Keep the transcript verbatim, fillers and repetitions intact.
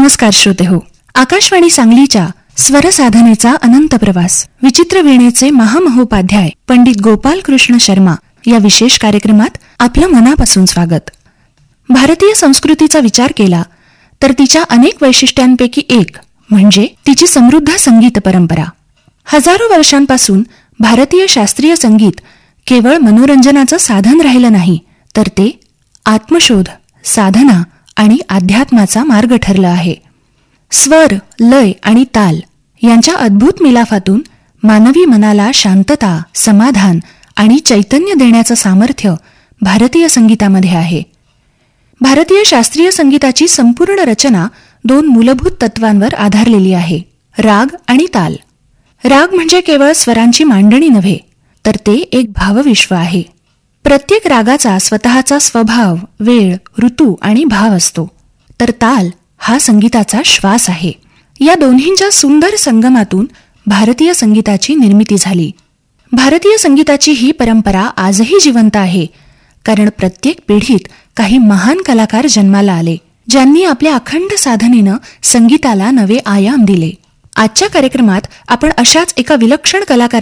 नमस्कार श्रोते हो. आकाशवाणी सांगलीच्या स्वर साधनेचा अनंत प्रवास, विचित्र वीणेचे महामहोपाध्याय पंडित गोपाल कृष्ण शर्मा या विशेष कार्यक्रमात आपलं मनापासून स्वागत. भारतीय संस्कृतीचा विचार केला तर तिच्या अनेक वैशिष्ट्यांपैकी एक म्हणजे तिची समृद्ध संगीत परंपरा. हजारो वर्षांपासून भारतीय शास्त्रीय संगीत केवळ मनोरंजनाचं साधन राहिलं नाही, तर ते आत्मशोध, साधना आणि अध्यात्माचा मार्ग ठरलं आहे. स्वर, लय आणि ताल यांच्या अद्भुत मिलाफातून मानवी मनाला शांतता, समाधान आणि चैतन्य देण्याचं सामर्थ्य भारतीय संगीतामध्ये आहे. भारतीय शास्त्रीय संगीताची संपूर्ण रचना दोन मूलभूत तत्वांवर आधारलेली आहे: राग आणि ताल. राग म्हणजे केवळ स्वरांची मांडणी नव्हे, तर ते एक भावविश्व आहे. प्रत्येक रागाचा स्वतःचा स्वभाव, वेळ, ऋतू आणि भाव असतो. तर ताल हा संगीताचा श्वास आहे. या दोन्हींच्या सुंदर संगमातून भारतीय संगीताची निर्मिती झाली. भारतीय संगीताची ही परंपरा आजही जिवंत आहे, कारण प्रत्येक पिढीत काही महान कलाकार जन्माला आले, ज्यांनी आपल्या अखंड साधनेनं संगीताला नवे आयाम दिले. आजच्या कार्यक्रमात आपण अशाच एका विलक्षण कलाकार